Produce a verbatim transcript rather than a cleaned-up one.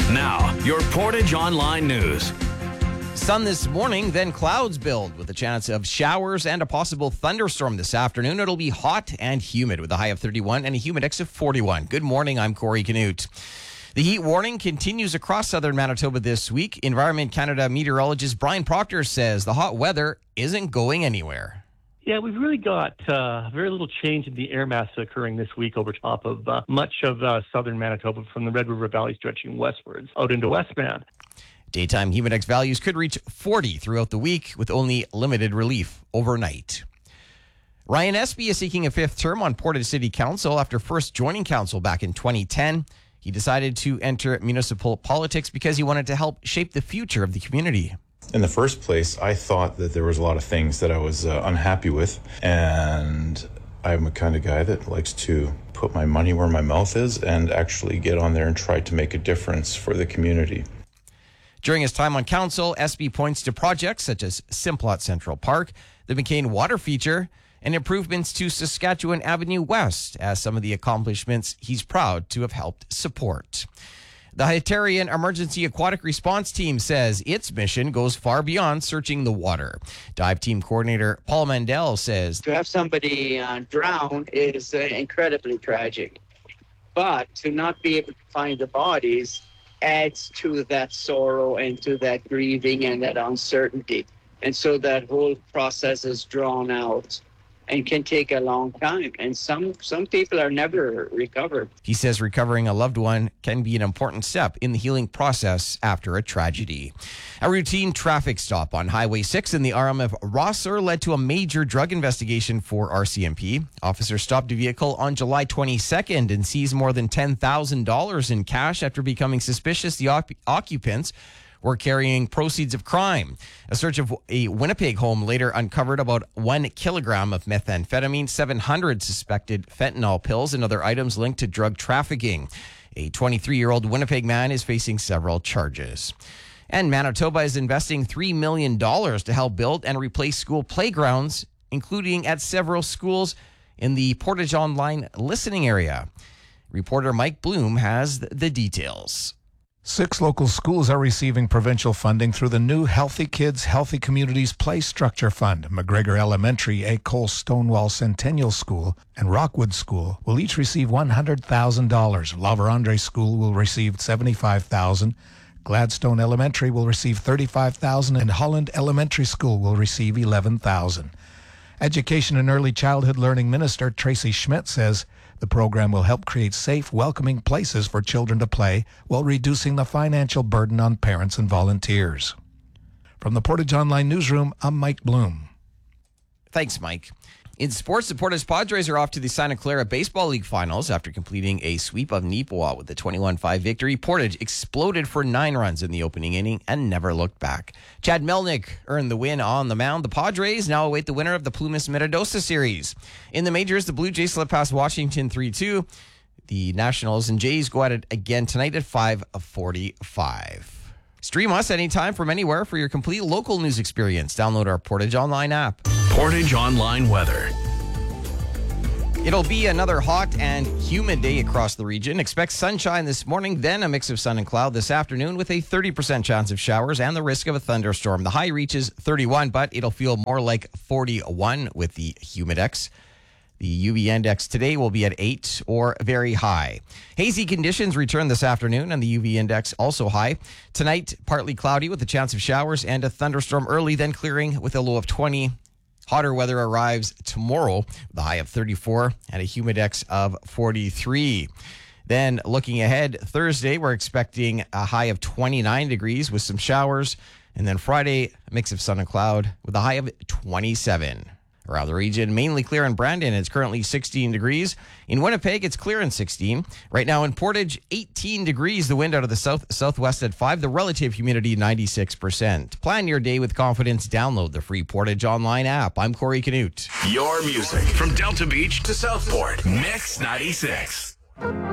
Now, your Portage Online News. Sun this morning, then clouds build with a chance of showers and a possible thunderstorm this afternoon. It'll be hot and humid with a high of thirty-one and a humidex of forty-one. Good morning, I'm Corey Canute. The heat warning continues across southern Manitoba this week. Environment Canada meteorologist Brian Proctor says the hot weather isn't going anywhere. Yeah, we've really got uh, very little change in the air mass occurring this week over top of uh, much of uh, southern Manitoba from the Red River Valley stretching westwards out into Westman. Daytime humidex values could reach forty throughout the week with only limited relief overnight. Ryan Espy is seeking a fifth term on Portage City Council after first joining council back in twenty ten. He decided to enter municipal politics because he wanted to help shape the future of the community. In the first place, I thought that there was a lot of things that I was uh, unhappy with, and I'm a kind of guy that likes to put my money where my mouth is and actually get on there and try to make a difference for the community. During his time on council, Espy points to projects such as Simplot Central Park, the McCain Water Feature, and improvements to Saskatchewan Avenue West as some of the accomplishments he's proud to have helped support. The Hytarian Emergency Aquatic Response Team says its mission goes far beyond searching the water. Dive Team Coordinator Paul Mandel says, to have somebody uh, drown is uh, incredibly tragic, but to not be able to find the bodies adds to that sorrow and to that grieving and that uncertainty. And so that whole process is drawn out and can take a long time. And some some people are never recovered. He says recovering a loved one can be an important step in the healing process after a tragedy. A routine traffic stop on Highway six in the R M of Rosser led to a major drug investigation for R C M P. Officers stopped a vehicle on July twenty-second and seized more than ten thousand dollars in cash after becoming suspicious the op- occupants were carrying proceeds of crime. A search of a Winnipeg home later uncovered about one kilogram of methamphetamine, seven hundred suspected fentanyl pills, and other items linked to drug trafficking. A twenty-three-year-old Winnipeg man is facing several charges. And Manitoba is investing three million dollars to help build and replace school playgrounds, including at several schools in the Portage Online listening area. Reporter Mike Bloom has the details. Six local schools are receiving provincial funding through the new Healthy Kids, Healthy Communities Play Structure Fund. McGregor Elementary, Acole Stonewall Centennial School, and Rockwood School will each receive one hundred thousand dollars. La Vérendrye School will receive seventy-five thousand dollars. Gladstone Elementary will receive thirty-five thousand dollars, and Holland Elementary School will receive eleven thousand dollars. Education and Early Childhood Learning Minister Tracy Schmidt says the program will help create safe, welcoming places for children to play while reducing the financial burden on parents and volunteers. From the Portage Online Newsroom, I'm Mike Bloom. Thanks, Mike. In sports, the Portage Padres are off to the Santa Clara Baseball League Finals after completing a sweep of Neepawa with a twenty-one five victory. Portage exploded for nine runs in the opening inning and never looked back. Chad Melnick earned the win on the mound. The Padres now await the winner of the Plumas Metadosa Series. In the majors, the Blue Jays slip past Washington three two. The Nationals and Jays go at it again tonight at five forty-five. Stream us anytime from anywhere for your complete local news experience. Download our Portage Online app. Portage Online weather. It'll be another hot and humid day across the region. Expect sunshine this morning, then a mix of sun and cloud this afternoon with a thirty percent chance of showers and the risk of a thunderstorm. The high reaches thirty-one, but it'll feel more like forty-one with the humidex. The U V index today will be at eight or very high. Hazy conditions return this afternoon and the U V index also high. Tonight, partly cloudy with a chance of showers and a thunderstorm early, then clearing with a low of twenty. Hotter weather arrives tomorrow with a high of thirty-four and a humidex of forty-three. Then looking ahead, Thursday, we're expecting a high of twenty-nine degrees with some showers. And then Friday, a mix of sun and cloud with a high of twenty-seven. Around the region, mainly clear in Brandon. It's currently sixteen degrees. In Winnipeg, it's clear in sixteen. Right now in Portage, eighteen degrees. The wind out of the south southwest at five. The relative humidity, ninety-six percent. Plan your day with confidence. Download the free Portage Online app. I'm Corey Canute. Your music from Delta Beach to Southport. Mix ninety-six.